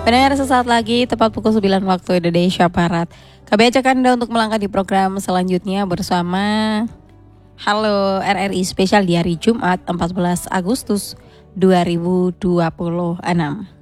Pendengar, sesaat lagi tepat pukul 9 waktu Indonesia Barat, kami ajak Anda untuk melangkah di program selanjutnya bersama Halo RRI Spesial di hari Jumat 14 Agustus 2026.